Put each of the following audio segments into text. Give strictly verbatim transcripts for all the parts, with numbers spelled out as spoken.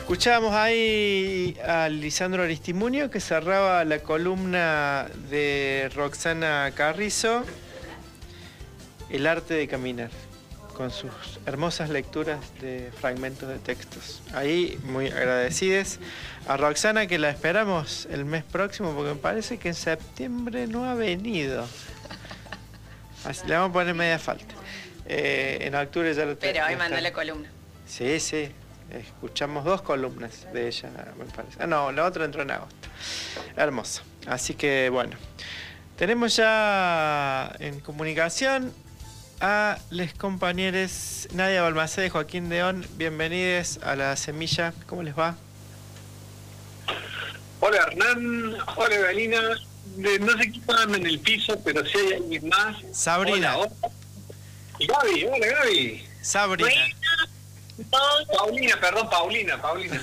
Escuchábamos ahí a Lisandro Aristimuño, que cerraba la columna de Roxana Carrizo, El arte de caminar, con sus hermosas lecturas de fragmentos de textos. Ahí muy agradecides a Roxana, que la esperamos el mes próximo, porque me parece que en septiembre no ha venido. Así, le vamos a poner media falta. Eh, en octubre ya lo tenemos. Pero hoy mandó la columna. Sí, sí. Escuchamos dos columnas de ella, me parece. Ah, no, la otra entró en agosto. Hermoso. Así que, bueno. Tenemos ya en comunicación a los compañeros Nadia Balmaceda y Joaquín Deón. Bienvenidos a La Semilla. ¿Cómo les va? Hola Hernán, hola Evelina. No sé quién anda en el piso, pero si hay alguien más. Sabrina. Hola, hola. Gaby, hola Gaby. Sabrina. Paulina, perdón, Paulina, Paulina.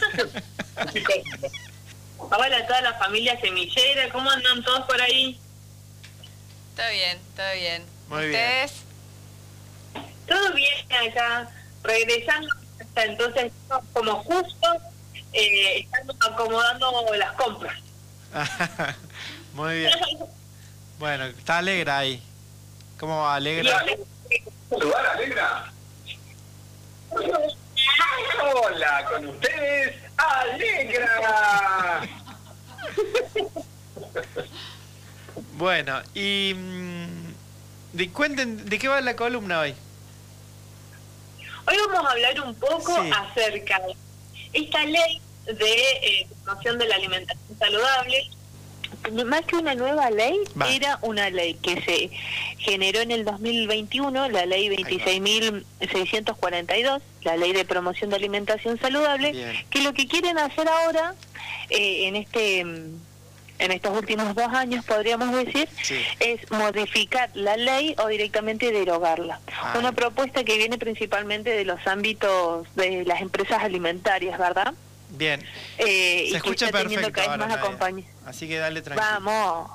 Hola a toda la familia semillera, ¿cómo andan todos por ahí? Todo bien, todo bien. Muy ¿Ustedes? bien. Todo bien acá, regresando hasta entonces, como justo, eh, estamos acomodando las compras. Muy bien. Bueno, está Alegra ahí. ¿Cómo va Alegra? ¿Saludar, Alegra? Hola, con ustedes, Alegra. Bueno, y mmm, de, cuenten, ¿de qué va la columna hoy? Hoy vamos a hablar un poco Sí. acerca de esta ley de eh, promoción de la alimentación saludable. Más que una nueva ley, Va. era una ley que se generó en el dos mil veintiuno, la ley veintiséis mil seiscientos cuarenta y dos, la ley de promoción de alimentación saludable, Bien. que lo que quieren hacer ahora, eh, en este en estos últimos dos años, podríamos decir, Sí. es modificar la ley o directamente derogarla. Ah. Una propuesta que viene principalmente de los ámbitos de las empresas alimentarias, ¿verdad? Bien. Eh, y Se que escucha está teniendo perfecto cada vez ahora, más Nadia. acompaña- Así que dale tranquilo. Vamos.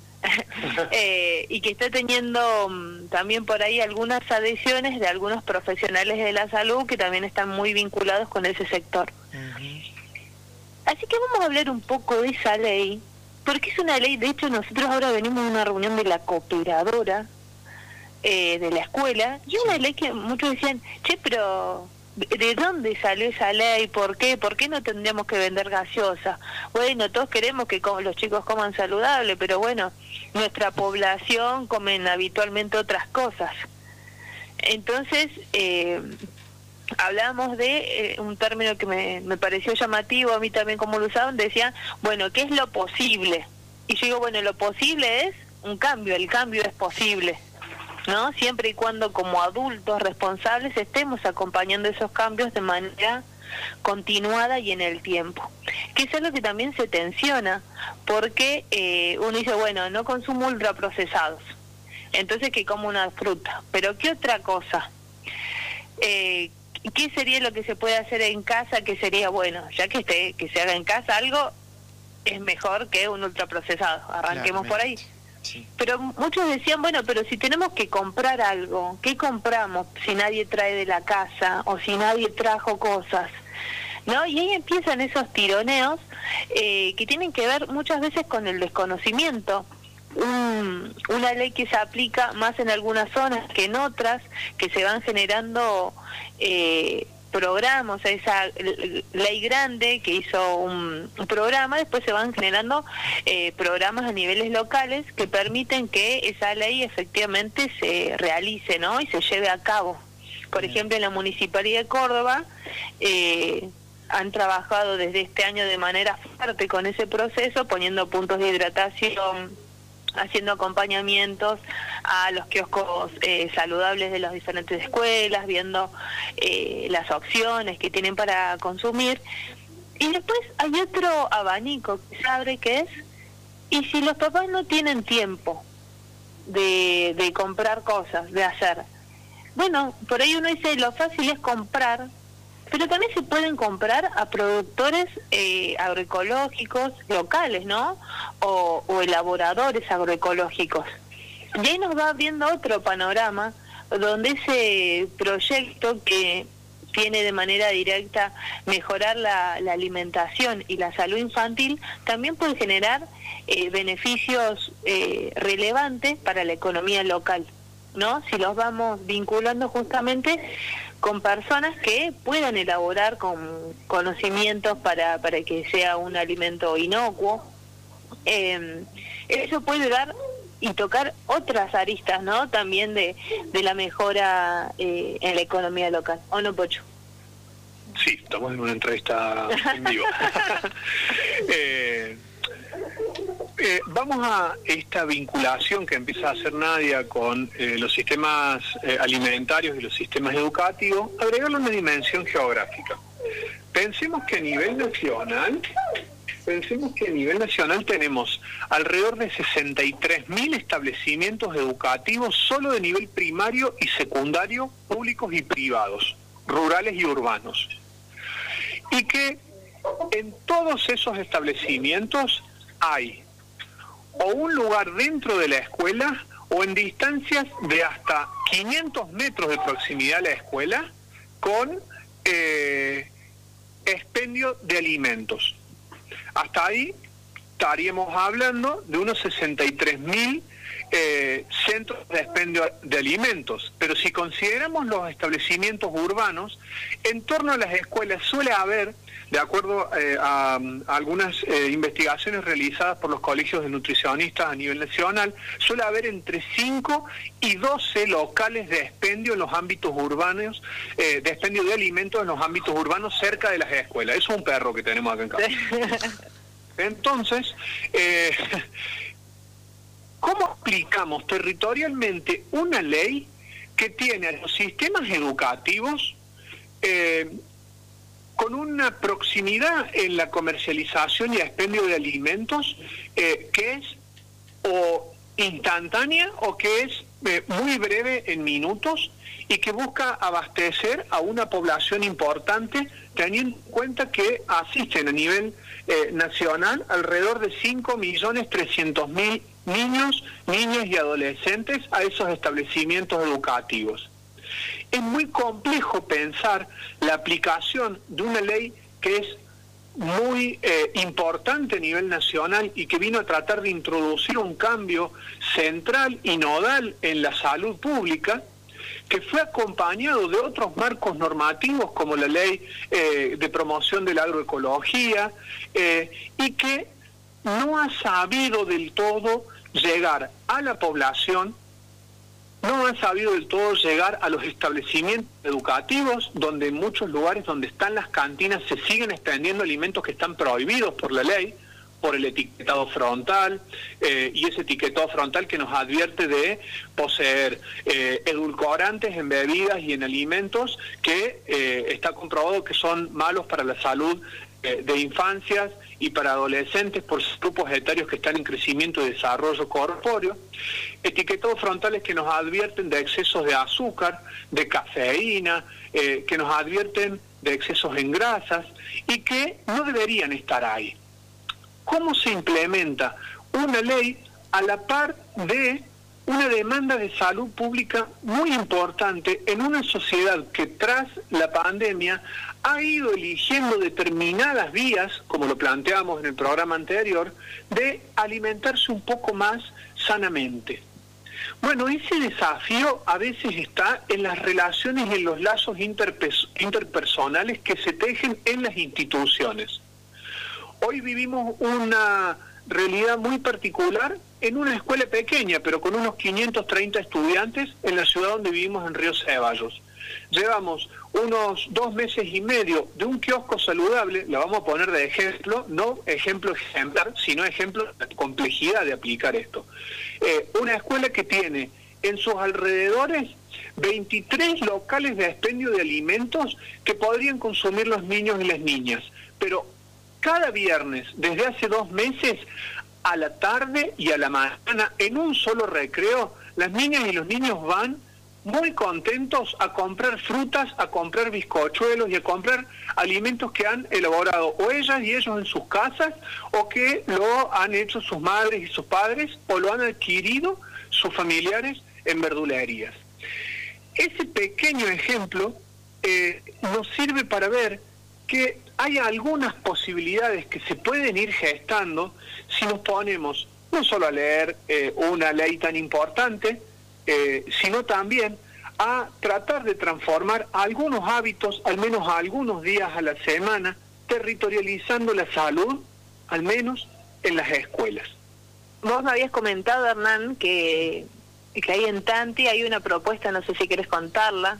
eh, y que está teniendo um, también por ahí algunas adhesiones de algunos profesionales de la salud que también están muy vinculados con ese sector. Uh-huh. Así que vamos a hablar un poco de esa ley, porque es una ley, de hecho nosotros ahora venimos de una reunión de la cooperadora eh, de la escuela, y una ley que muchos decían, che, pero ¿de dónde salió esa ley? ¿Por qué? ¿Por qué no tendríamos que vender gaseosa? Bueno, todos queremos que los chicos coman saludable, pero bueno, nuestra población comen habitualmente otras cosas. Entonces, eh, hablamos de eh, un término que me, me pareció llamativo, a mí también como lo usaban, decían, bueno, ¿qué es lo posible? Y yo digo, bueno, lo posible es un cambio, el cambio es posible, ¿no? Siempre y cuando como adultos responsables estemos acompañando esos cambios de manera continuada y en el tiempo. Que es algo que también se tensiona, porque eh, uno dice, bueno, no consumo ultraprocesados, entonces que como una fruta, pero ¿qué otra cosa? Eh, ¿Qué sería lo que se puede hacer en casa? Que sería, bueno, ya que esté, que se haga en casa algo, es mejor que un ultraprocesado, arranquemos por ahí. Sí. Pero muchos decían, bueno, pero si tenemos que comprar algo, ¿qué compramos si nadie trae de la casa o si nadie trajo cosas? ¿No? Y ahí empiezan esos tironeos eh, que tienen que ver muchas veces con el desconocimiento. Un, una ley que se aplica más en algunas zonas que en otras, que se van generando eh, programas, o sea, esa ley grande que hizo un, un programa, después se van generando eh, programas a niveles locales que permiten que esa ley efectivamente se realice, ¿no? Y se lleve a cabo. Por Bien. ejemplo, en la Municipalidad de Córdoba eh, han trabajado desde este año de manera fuerte con ese proceso, poniendo puntos de hidratación, haciendo acompañamientos a los kioscos eh, saludables de las diferentes escuelas, viendo eh, las opciones que tienen para consumir. Y después hay otro abanico que se abre, que es, y si los papás no tienen tiempo de, de comprar cosas, de hacer, bueno, por ahí uno dice, lo fácil es comprar, pero también se pueden comprar a productores eh, agroecológicos locales, ¿no? O, o elaboradores agroecológicos. Y ahí nos va abriendo otro panorama, donde ese proyecto que tiene de manera directa mejorar la, la alimentación y la salud infantil, también puede generar eh, beneficios eh, relevantes para la economía local, ¿no? Si los vamos vinculando justamente con personas que puedan elaborar con conocimientos para, para que sea un alimento inocuo, eh, eso puede dar y tocar otras aristas, ¿no? También de, de la mejora eh, en la economía local. ¿O no, Pocho? Sí, estamos en una entrevista en vivo. eh, eh, vamos a esta vinculación que empieza a hacer Nadia con eh, los sistemas eh, alimentarios y los sistemas educativos, agregarle una dimensión geográfica. Pensemos que a nivel nacional... Pensemos que a nivel nacional tenemos alrededor de sesenta y tres mil establecimientos educativos solo de nivel primario y secundario, públicos y privados, rurales y urbanos. Y que en todos esos establecimientos hay o un lugar dentro de la escuela o en distancias de hasta quinientos metros de proximidad a la escuela con eh, expendio de alimentos. Hasta ahí estaríamos hablando de unos sesenta y tres mil eh, centros de expendio de alimentos. Pero si consideramos los establecimientos urbanos, en torno a las escuelas suele haber, de acuerdo eh, a, a algunas eh, investigaciones realizadas por los colegios de nutricionistas a nivel nacional, suele haber entre cinco y doce locales de expendio en los ámbitos urbanos, eh, de expendio de alimentos en los ámbitos urbanos cerca de las escuelas. Eso es un perro que tenemos acá en casa. Entonces, eh, ¿cómo aplicamos territorialmente una ley que tiene a los sistemas educativos eh, con una proximidad en la comercialización y expendio de alimentos eh, que es o instantánea o que es eh, muy breve en minutos y que busca abastecer a una población importante, teniendo en cuenta que asisten a nivel eh, nacional alrededor de cinco millones trescientos mil niños, niñas y adolescentes a esos establecimientos educativos? Es muy complejo pensar la aplicación de una ley que es muy eh, importante a nivel nacional y que vino a tratar de introducir un cambio central y nodal en la salud pública, que fue acompañado de otros marcos normativos como la ley eh, de promoción de la agroecología eh, y que no ha sabido del todo llegar a la población, no han sabido del todo llegar a los establecimientos educativos, donde en muchos lugares donde están las cantinas se siguen expendiendo alimentos que están prohibidos por la ley, por el etiquetado frontal, eh, y ese etiquetado frontal que nos advierte de poseer eh, edulcorantes en bebidas y en alimentos que eh, está comprobado que son malos para la salud eh, de infancias y para adolescentes por grupos etarios que están en crecimiento y desarrollo corpóreo, etiquetados frontales que nos advierten de excesos de azúcar, de cafeína, eh, que nos advierten de excesos en grasas y que no deberían estar ahí. ¿Cómo se implementa una ley a la par de una demanda de salud pública muy importante en una sociedad que tras la pandemia ha ido eligiendo determinadas vías, como lo planteamos en el programa anterior, de alimentarse un poco más sanamente? Bueno, ese desafío a veces está en las relaciones y en los lazos interpersonales que se tejen en las instituciones. Hoy vivimos una realidad muy particular en una escuela pequeña, pero con unos quinientos treinta estudiantes en la ciudad donde vivimos, en Río Ceballos. Llevamos unos dos meses y medio de un kiosco saludable, la vamos a poner de ejemplo, no ejemplo ejemplar, sino ejemplo de la complejidad de aplicar esto. Eh, una escuela que tiene en sus alrededores veintitrés locales de expendio de alimentos que podrían consumir los niños y las niñas, pero cada viernes, desde hace dos meses, a la tarde y a la mañana, en un solo recreo, las niñas y los niños van muy contentos a comprar frutas, a comprar bizcochuelos y a comprar alimentos que han elaborado o ellas y ellos en sus casas, o que lo han hecho sus madres y sus padres, o lo han adquirido sus familiares en verdulerías. Ese pequeño ejemplo eh, nos sirve para ver que hay algunas posibilidades que se pueden ir gestando si nos ponemos no solo a leer eh, una ley tan importante, eh, sino también a tratar de transformar algunos hábitos, al menos algunos días a la semana, territorializando la salud, al menos en las escuelas. Vos me habías comentado, Hernán, que, que ahí en Tanti hay una propuesta, no sé si querés contarla.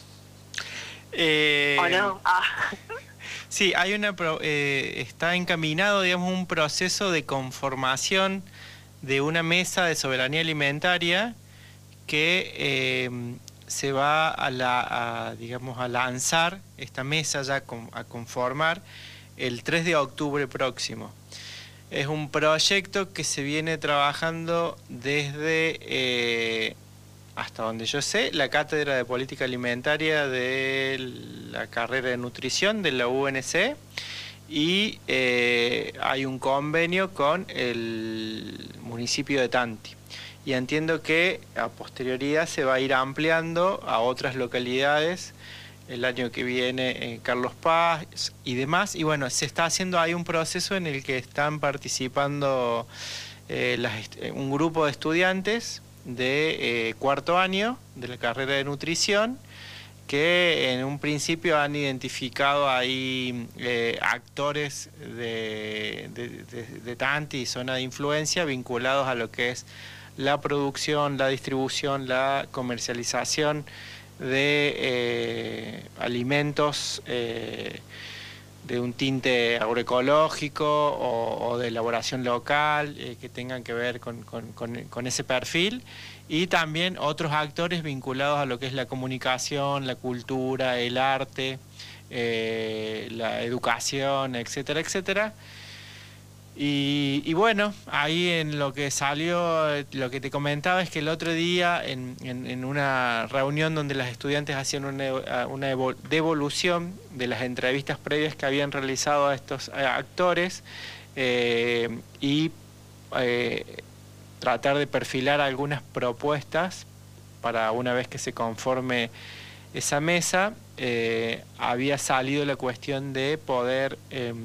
Eh, ¿O no? Ah. Sí, hay una pro, eh, está encaminado, digamos, un proceso de conformación de una mesa de soberanía alimentaria que eh, se va a, la, a, digamos, a lanzar esta mesa ya con, a conformar el tres de octubre próximo. Es un proyecto que se viene trabajando desde, eh, hasta donde yo sé, la Cátedra de Política Alimentaria de la carrera de Nutrición de la U N C, y eh, hay un convenio con el municipio de Tanti. Y entiendo que a posterioridad se va a ir ampliando a otras localidades el año que viene, en Carlos Paz y demás. Y bueno, se está haciendo ahí un proceso en el que están participando eh, las, un grupo de estudiantes de eh, cuarto año de la carrera de nutrición, que en un principio han identificado ahí eh, actores de, de, de, de Tanti y zona de influencia vinculados a lo que es la producción, la distribución, la comercialización de eh, alimentos eh, de un tinte agroecológico o, o de elaboración local, eh, que tengan que ver con, con, con, con ese perfil, y también otros actores vinculados a lo que es la comunicación, la cultura, el arte, eh, la educación, etcétera, etcétera. Y, y bueno, ahí en lo que salió, lo que te comentaba es que el otro día en, en, en una reunión donde los estudiantes hacían una, una devolución de las entrevistas previas que habían realizado a estos actores eh, y eh, tratar de perfilar algunas propuestas para una vez que se conforme esa mesa, eh, había salido la cuestión de poder eh,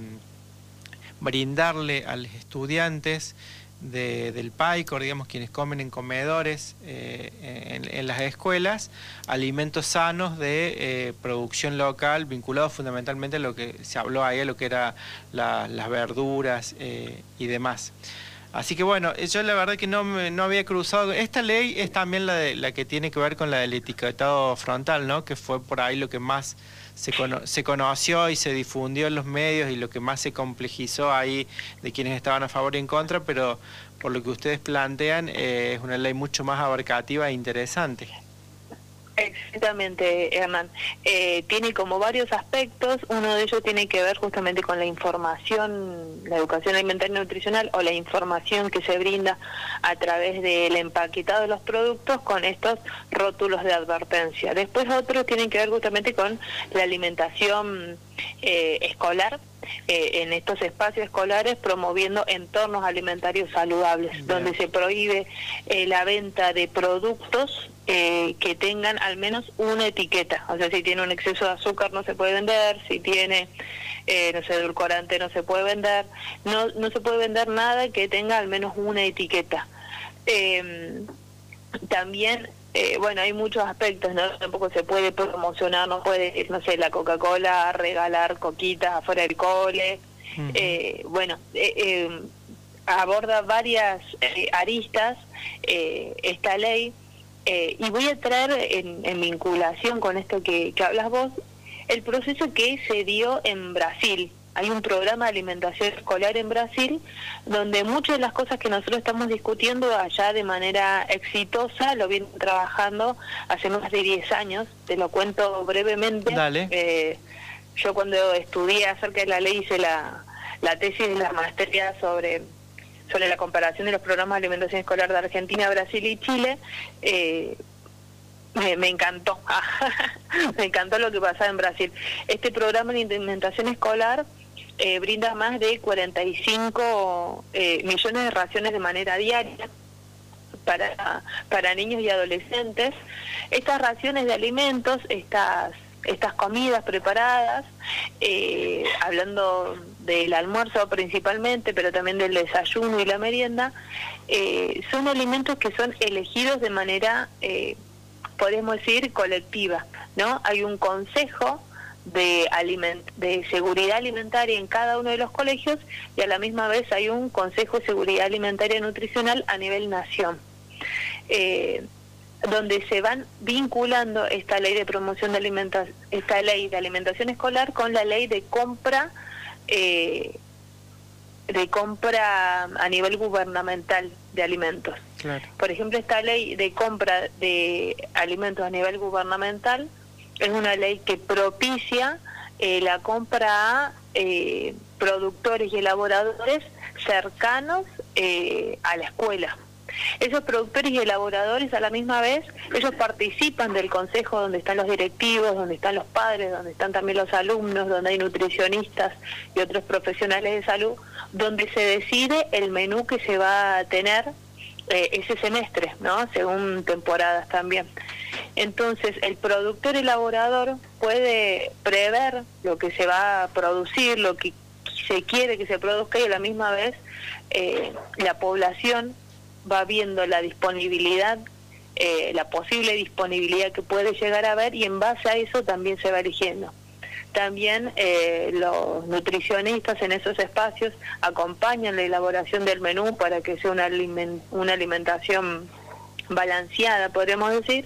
brindarle a los estudiantes de, del PAICOR, digamos, quienes comen en comedores eh, en, en las escuelas, alimentos sanos de eh, producción local, vinculados fundamentalmente a lo que se habló ahí, a lo que eran la, las verduras eh, y demás. Así que bueno, yo la verdad que no, no había cruzado. Esta ley es también la, de, la que tiene que ver con la del etiquetado frontal, ¿no? Que fue por ahí lo que más se, cono se conoció y se difundió en los medios y lo que más se complejizó ahí de quienes estaban a favor y en contra, pero por lo que ustedes plantean eh, es una ley mucho más abarcativa e interesante. Exactamente, Hernán. Eh, tiene como varios aspectos. Uno de ellos tiene que ver justamente con la información, la educación alimentaria y nutricional, o la información que se brinda a través del empaquetado de los productos con estos rótulos de advertencia. Después otros tienen que ver justamente con la alimentación eh, escolar, eh, en estos espacios escolares, promoviendo entornos alimentarios saludables, bien, donde se prohíbe eh, la venta de productos Eh, que tengan al menos una etiqueta. O sea, si tiene un exceso de azúcar no se puede vender, si tiene, eh, no sé, edulcorante no se puede vender, no no se puede vender nada que tenga al menos una etiqueta. Eh, también, eh, bueno, hay muchos aspectos, ¿no? Tampoco se puede promocionar, no puede, no sé, la Coca-Cola regalar coquitas afuera del cole. Uh-huh. eh, bueno, eh, eh, aborda varias eh, aristas eh, esta ley. Eh, y voy a traer en, en vinculación con esto que, que hablas vos, el proceso que se dio en Brasil. Hay un programa de alimentación escolar en Brasil donde muchas de las cosas que nosotros estamos discutiendo allá de manera exitosa lo vienen trabajando hace más de diez años. Te lo cuento brevemente. Dale. Eh, yo cuando estudié acerca de la ley hice la, la tesis de la maestría sobre... sobre la comparación de los programas de alimentación escolar de Argentina, Brasil y Chile. eh, me, me encantó, me encantó lo que pasaba en Brasil. Este programa de alimentación escolar eh, brinda más de cuarenta y cinco eh, millones de raciones de manera diaria para, para niños y adolescentes. Estas raciones de alimentos, estas estas comidas preparadas, eh, hablando del almuerzo principalmente, pero también del desayuno y la merienda, eh, son alimentos que son elegidos de manera, eh, podemos decir, colectiva, ¿no? Hay un consejo de, aliment de seguridad alimentaria en cada uno de los colegios y a la misma vez hay un consejo de seguridad alimentaria y nutricional a nivel nación. Eh, donde se van vinculando esta ley de promoción de alimentación, esta ley de alimentación escolar con la ley de compra eh, de compra a nivel gubernamental de alimentos. Claro. Por ejemplo, esta ley de compra de alimentos a nivel gubernamental es una ley que propicia eh, la compra a eh, productores y elaboradores cercanos eh, a la escuela. Esos productores y elaboradores a la misma vez, ellos participan del consejo donde están los directivos, donde están los padres, donde están también los alumnos, donde hay nutricionistas y otros profesionales de salud, donde se decide el menú que se va a tener eh, ese semestre, ¿no? Según temporadas también. Entonces, el productor elaborador puede prever lo que se va a producir, lo que se quiere que se produzca y a la misma vez eh, la población va viendo la disponibilidad, eh, la posible disponibilidad que puede llegar a haber y en base a eso también se va eligiendo. También eh, los nutricionistas en esos espacios acompañan la elaboración del menú para que sea una, aliment una alimentación balanceada, podríamos decir,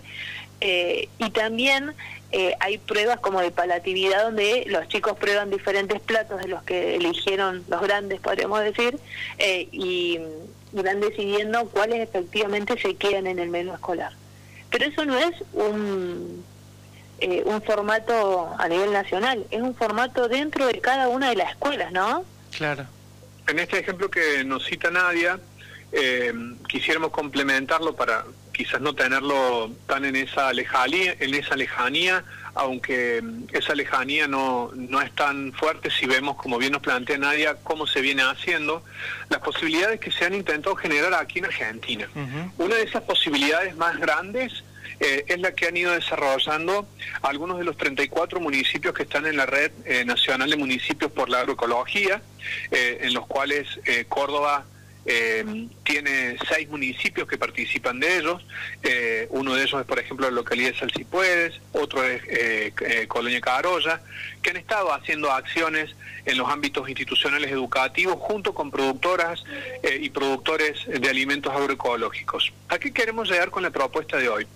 eh, y también eh, hay pruebas como de palatividad donde los chicos prueban diferentes platos de los que eligieron los grandes, podríamos decir, eh, y... y van decidiendo cuáles efectivamente se quedan en el menú escolar. Pero eso no es un, eh, un formato a nivel nacional, es un formato dentro de cada una de las escuelas, ¿no? Claro. En este ejemplo que nos cita Nadia, eh, quisiéramos complementarlo para quizás no tenerlo tan en esa lejanía, en esa lejanía, aunque esa lejanía no, no es tan fuerte si vemos, como bien nos plantea Nadia, cómo se viene haciendo, las posibilidades que se han intentado generar aquí en Argentina. Uh-huh. Una de esas posibilidades más grandes eh, es la que han ido desarrollando algunos de los treinta y cuatro municipios que están en la red eh, nacional de municipios por la agroecología, eh, en los cuales eh, Córdoba Eh, tiene seis municipios que participan de ellos, eh, uno de ellos es por ejemplo la localidad de Salsipuedes, otro es eh, eh, Colonia Carolla, que han estado haciendo acciones en los ámbitos institucionales educativos junto con productoras eh, y productores de alimentos agroecológicos. ¿A qué queremos llegar con la propuesta de hoy?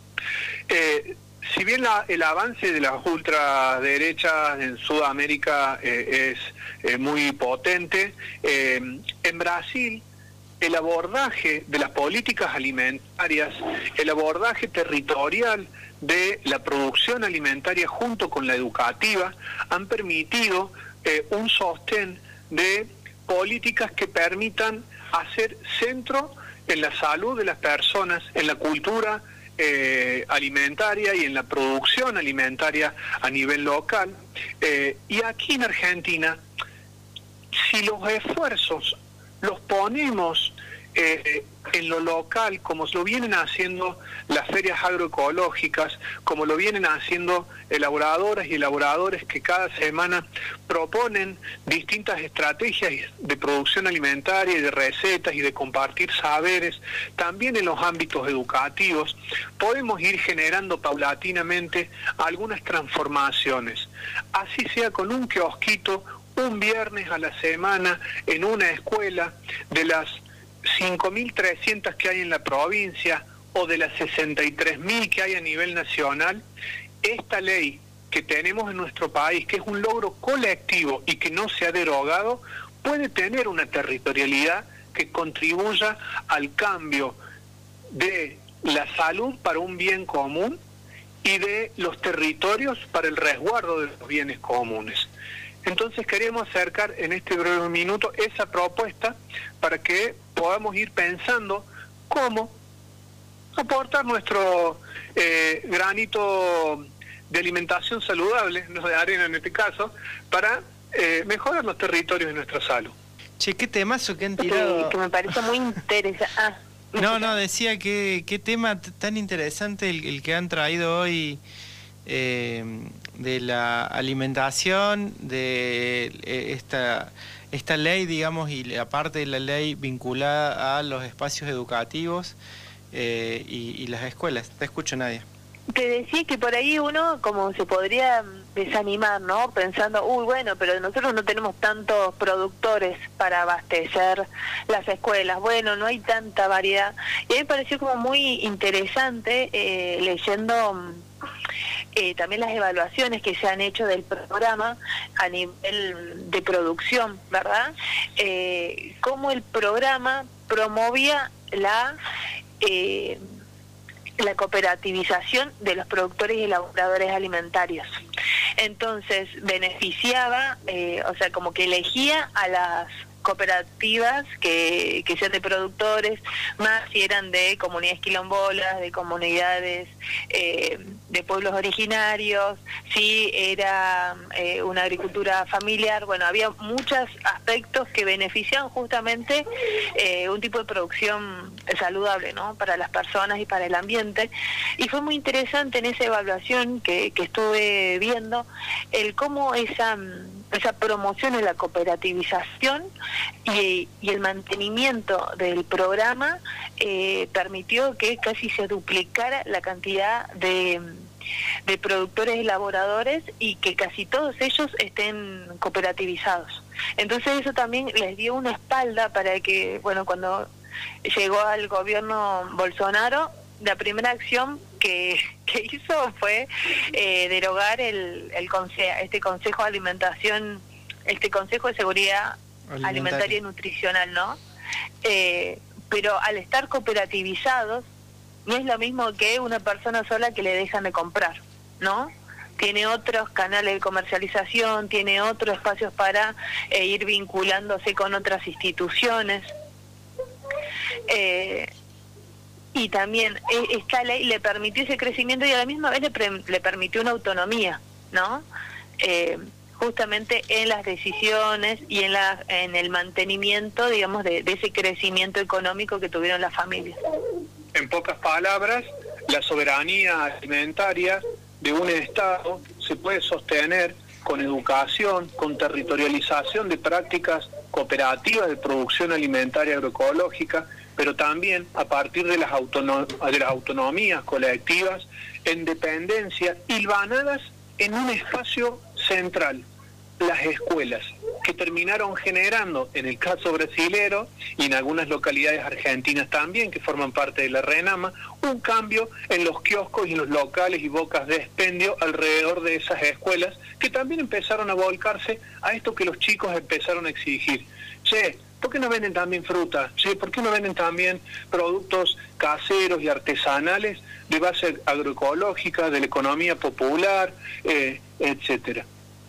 Eh, Si bien la, el avance de las ultraderechas en Sudamérica eh, es eh, muy potente, eh, en Brasil el abordaje de las políticas alimentarias, el abordaje territorial de la producción alimentaria junto con la educativa han permitido eh, un sostén de políticas que permitan hacer centro en la salud de las personas, en la cultura Eh, alimentaria y en la producción alimentaria a nivel local. Eh, y aquí en Argentina, si los esfuerzos los ponemos eh, en lo local, como lo vienen haciendo las ferias agroecológicas, como lo vienen haciendo elaboradoras y elaboradores que cada semana proponen distintas estrategias de producción alimentaria y de recetas y de compartir saberes, también en los ámbitos educativos, podemos ir generando paulatinamente algunas transformaciones, así sea con un kiosquito, un viernes a la semana en una escuela de las cinco mil trescientas que hay en la provincia o de las sesenta y tres mil que hay a nivel nacional. Esta ley que tenemos en nuestro país, que es un logro colectivo y que no se ha derogado, puede tener una territorialidad que contribuya al cambio de la salud para un bien común y de los territorios para el resguardo de los bienes comunes. Entonces queremos acercar en este breve minuto esa propuesta para que podamos ir pensando cómo aportar nuestro eh, granito de alimentación saludable, no de arena en este caso, para eh, mejorar los territorios de nuestra salud. Che, qué temazo que han tirado. Que, que me parece muy interesante. Ah, no, no, decía que qué tema tan interesante el, el que han traído hoy eh, de la alimentación, de eh, esta, esta ley, digamos, y aparte de la ley vinculada a los espacios educativos eh, y, y las escuelas. Te escucho, Nadia. Te decía que por ahí uno como se podría desanimar, ¿no? Pensando, uy, bueno, pero nosotros no tenemos tantos productores para abastecer las escuelas, bueno, no hay tanta variedad. Y a mí me pareció como muy interesante eh, leyendo eh, también las evaluaciones que se han hecho del programa a nivel de producción, ¿verdad? Eh, cómo el programa promovía la... Eh, la cooperativización de los productores y elaboradores alimentarios. Entonces, beneficiaba, eh, o sea, como que elegía a las cooperativas que, que sean de productores, más si eran de comunidades quilombolas, de comunidades eh, de pueblos originarios, si era eh, una agricultura familiar. Bueno, había muchos aspectos que benefician justamente eh, un tipo de producción saludable, ¿no?, para las personas y para el ambiente. Y fue muy interesante en esa evaluación que, que estuve viendo el cómo esa esa promoción de la cooperativización y, y el mantenimiento del programa eh, permitió que casi se duplicara la cantidad de, de productores y elaboradores y que casi todos ellos estén cooperativizados. Entonces eso también les dio una espalda para que, bueno, cuando llegó al gobierno Bolsonaro, la primera acción que, que hizo fue eh, derogar el, el conse este Consejo de Alimentación, este Consejo de Seguridad Alimentaria, Alimentaria y Nutricional, ¿no? Eh, pero al estar cooperativizados, no es lo mismo que una persona sola que le dejan de comprar, ¿no? Tiene otros canales de comercialización, tiene otros espacios para eh, ir vinculándose con otras instituciones. Eh, Y también esta ley le permitió ese crecimiento y a la misma vez le, le permitió una autonomía, ¿no? Eh, justamente en las decisiones y en, la, en el mantenimiento, digamos, de, de ese crecimiento económico que tuvieron las familias. En pocas palabras, la soberanía alimentaria de un Estado se puede sostener con educación, con territorialización de prácticas cooperativas de producción alimentaria agroecológica, pero también a partir de las, autonom de las autonomías colectivas en dependencia, hilvanadas en un espacio central, las escuelas, que terminaron generando, en el caso brasilero y en algunas localidades argentinas también, que forman parte de la RENAMA, un cambio en los kioscos y en los locales y bocas de expendio alrededor de esas escuelas, que también empezaron a volcarse a esto que los chicos empezaron a exigir. Che, ¿por qué no venden también fruta? Che, ¿por qué no venden también productos caseros y artesanales de base agroecológica, de la economía popular, eh, etcétera?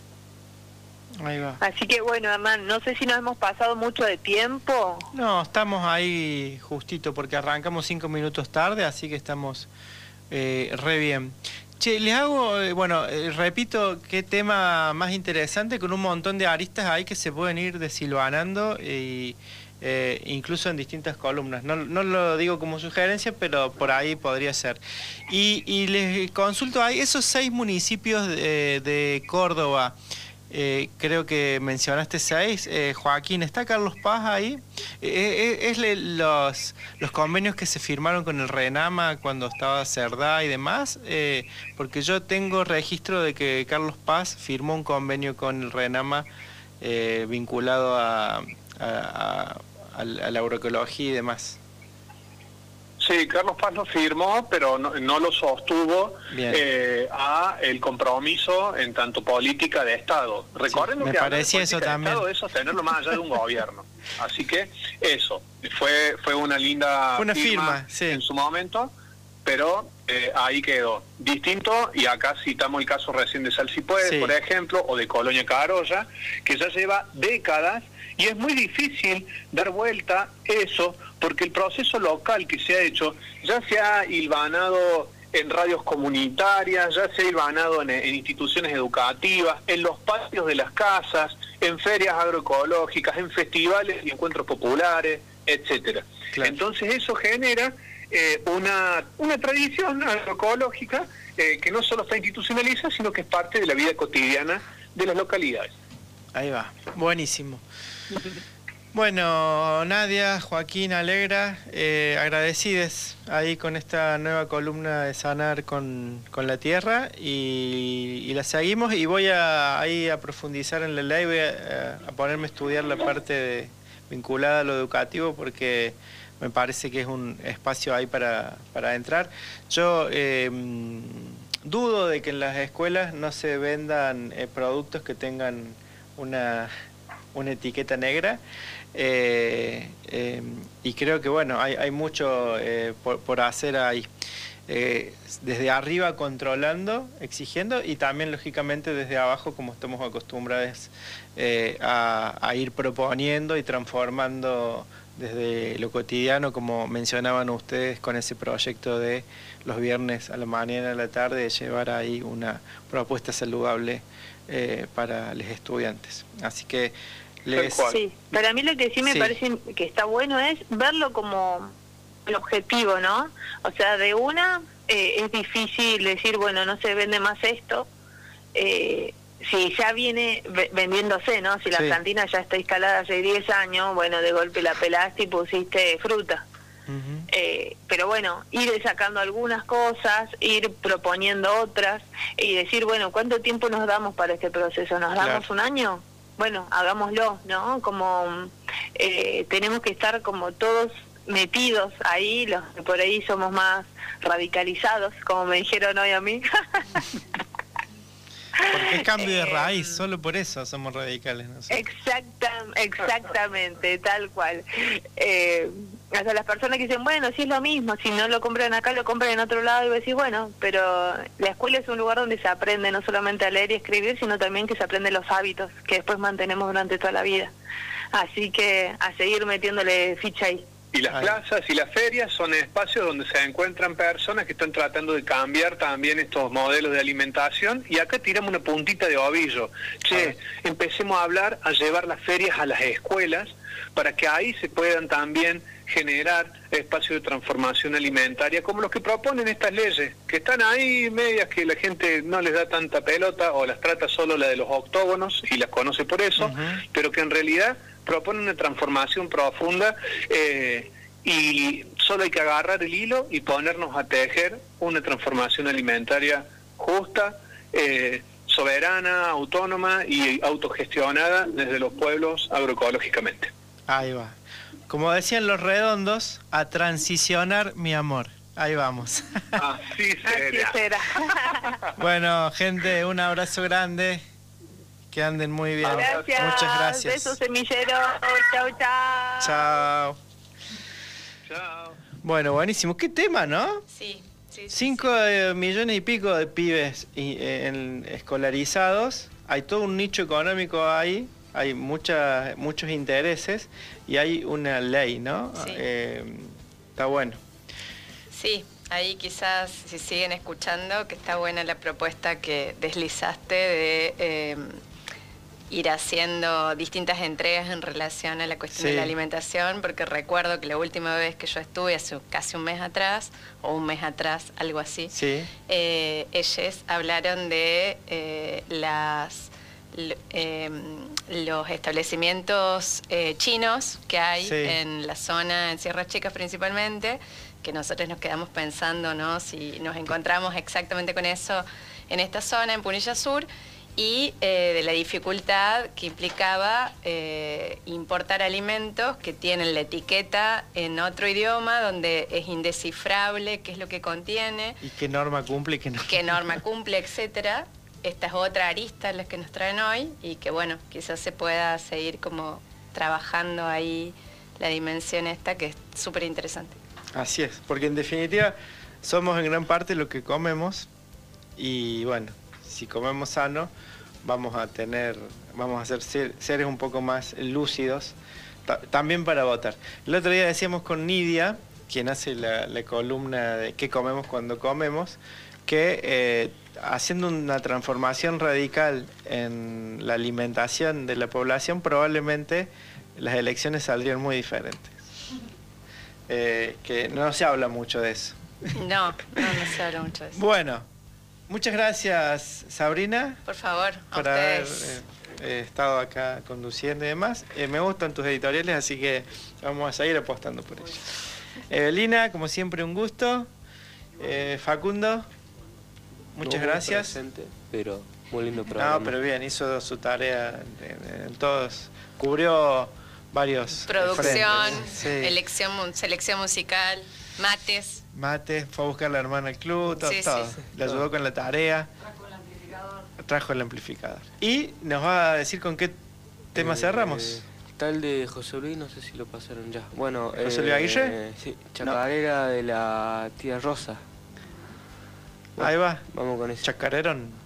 Ahí va. Así que bueno, Hernán, no sé si nos hemos pasado mucho de tiempo. No, estamos ahí justito porque arrancamos cinco minutos tarde, así que estamos eh, re bien. Che, les hago, eh, bueno, eh, repito, qué tema más interesante, con un montón de aristas ahí que se pueden ir desilvanando y eh, incluso en distintas columnas. No, no lo digo como sugerencia, pero por ahí podría ser. Y, y les consulto, hay esos seis municipios de, de Córdoba. Eh, creo que mencionaste seis. Eh, Joaquín, ¿está Carlos Paz ahí? Eh, eh, ¿Es le, los, los convenios que se firmaron con el RENAMA cuando estaba Cerdá y demás? Eh, porque yo tengo registro de que Carlos Paz firmó un convenio con el RENAMA eh, vinculado a, a, a, a la agroecología y demás. Sí, Carlos Paz lo firmó, pero no, no lo sostuvo eh, a el compromiso en tanto política de Estado. Recordemos sí, que parecía eso de también. Estado es sostenerlo más allá de un gobierno. Así que eso, fue fue una linda una firma, firma sí. en su momento, pero eh, ahí quedó. Distinto, y acá citamos el caso recién de Salsipuedes, sí. por ejemplo, o de Colonia Carolla, que ya lleva décadas, y es muy difícil dar vuelta eso, porque el proceso local que se ha hecho ya se ha hilvanado en radios comunitarias, ya se ha hilvanado en, en instituciones educativas, en los patios de las casas, en ferias agroecológicas, en festivales y encuentros populares, etcétera. Claro. Entonces eso genera eh, una, una tradición agroecológica eh, que no solo está institucionalizada, sino que es parte de la vida cotidiana de las localidades. Ahí va, buenísimo. Bueno, Nadia, Joaquín, Alegra, eh, agradecides ahí con esta nueva columna de Sanar con, con la Tierra y, y la seguimos y voy a, ahí a profundizar en la ley, voy a, a ponerme a estudiar la parte de, vinculada a lo educativo porque me parece que es un espacio ahí para, para entrar. Yo eh, dudo de que en las escuelas no se vendan eh, productos que tengan una, una etiqueta negra. Eh, eh, y creo que bueno, hay, hay mucho eh, por, por hacer ahí, eh, desde arriba controlando, exigiendo y también lógicamente desde abajo como estamos acostumbrados eh, a, a ir proponiendo y transformando desde lo cotidiano, como mencionaban ustedes con ese proyecto de los viernes a la mañana, a la tarde, de llevar ahí una propuesta saludable eh, para los estudiantes. Así que Les... Sí, para mí lo que sí me sí. parece que está bueno es verlo como el objetivo, ¿no? O sea, de una eh, es difícil decir, bueno, no se vende más esto, eh, si ya viene vendiéndose, ¿no? Si la sí. plantina ya está instalada hace diez años, bueno, de golpe la pelaste y pusiste fruta. Uh-huh. eh, pero bueno, ir sacando algunas cosas, ir proponiendo otras y decir, bueno, ¿cuánto tiempo nos damos para este proceso? ¿Nos damos claro. un año? Bueno, hagámoslo, ¿no? Como eh, tenemos que estar como todos metidos ahí, los que por ahí somos más radicalizados, como me dijeron hoy a mí. Porque es cambio de raíz, solo por eso somos radicales, ¿no? Exacta, exactamente, tal cual. Eh, o sea, las personas que dicen, bueno, si es lo mismo, si no lo compran acá, lo compran en otro lado, y vos decís, bueno, pero la escuela es un lugar donde se aprende no solamente a leer y escribir, sino también que se aprenden los hábitos, que después mantenemos durante toda la vida. Así que a seguir metiéndole ficha ahí. Y las plazas y las ferias son espacios donde se encuentran personas que están tratando de cambiar también estos modelos de alimentación, y acá tiramos una puntita de ovillo. Che, empecemos a hablar, a llevar las ferias a las escuelas, para que ahí se puedan también generar espacios de transformación alimentaria, como los que proponen estas leyes, que están ahí medias que la gente no les da tanta pelota, o las trata solo la de los octógonos, y las conoce por eso, uh-huh. pero que en realidad propone una transformación profunda eh, y solo hay que agarrar el hilo y ponernos a tejer una transformación alimentaria justa, eh, soberana, autónoma y autogestionada desde los pueblos agroecológicamente. Ahí va. Como decían los redondos, a transicionar mi amor. Ahí vamos. Así será. Así será. Bueno, gente, un abrazo grande. Que anden muy bien. Gracias. Muchas gracias. Besos, semilleros. Chau, chau. Chao. Chao. Bueno, buenísimo. ¿Qué tema, no? Sí. sí, sí Cinco sí. Eh, millones y pico de pibes y, eh, en, escolarizados. Hay todo un nicho económico ahí. Hay muchas, muchos intereses y hay una ley, ¿no? Sí. Eh, está bueno. Sí. Ahí quizás, si siguen escuchando, que está buena la propuesta que deslizaste de eh, ir haciendo distintas entregas en relación a la cuestión sí. de la alimentación, porque recuerdo que la última vez que yo estuve, hace casi un mes atrás, o un mes atrás, algo así, sí. eh, ellos hablaron de eh, las... Eh, los establecimientos eh, chinos que hay sí. en la zona, en Sierras Chicas principalmente, que nosotros nos quedamos pensando, ¿no? Si nos encontramos exactamente con eso en esta zona, en Punilla Sur, y eh, de la dificultad que implicaba eh, importar alimentos que tienen la etiqueta en otro idioma, donde es indescifrable qué es lo que contiene. Y qué norma cumple y qué no. Qué norma cumple, etcétera. Esta es otra arista las que nos traen hoy y que bueno, quizás se pueda seguir como trabajando ahí la dimensión esta, que es súper interesante. Así es, porque en definitiva somos en gran parte lo que comemos y bueno, si comemos sano vamos a tener, vamos a ser ser, seres un poco más lúcidos también para votar. El otro día decíamos con Nidia, quien hace la, la columna de qué comemos cuando comemos, que eh, haciendo una transformación radical en la alimentación de la población, probablemente las elecciones saldrían muy diferentes. eh, que no se habla mucho de eso. No, no, no se habla mucho de eso. Bueno, muchas gracias, Sabrina. Por favor, a por haber ustedes. eh, estado acá conduciendo y demás. Eh, me gustan tus editoriales, así que vamos a seguir apostando por ellos. Evelina, como siempre, un gusto. Eh, Facundo, muchas No gracias. Presente, pero muy lindo programa. No, pero bien, hizo su tarea en, en todos. Cubrió varios Producción, frentes. Sí. elección, mu- selección musical, mates. Mate, fue a buscar a la hermana al club, todo. Sí, sí, todo. sí. Le ayudó con la tarea. Trajo el amplificador. Trajo el amplificador. Y nos va a decir con qué tema Eh, cerramos. Tal de José Luis, no sé si lo pasaron ya. Bueno, ¿José Luis Aguirre? Sí, Chacarera de la tía Rosa. Ahí va. Vamos con eso. Chacarerón.